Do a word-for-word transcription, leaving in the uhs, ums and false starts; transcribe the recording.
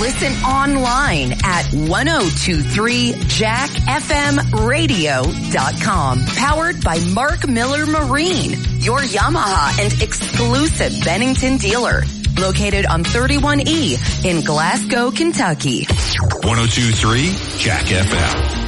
Listen online at ten twenty-three jack f m radio dot com. Powered by Mark Miller Marine, your Yamaha and exclusive Bennington dealer. Located on thirty-one E in Glasgow, Kentucky. ten twenty-three Jack F M.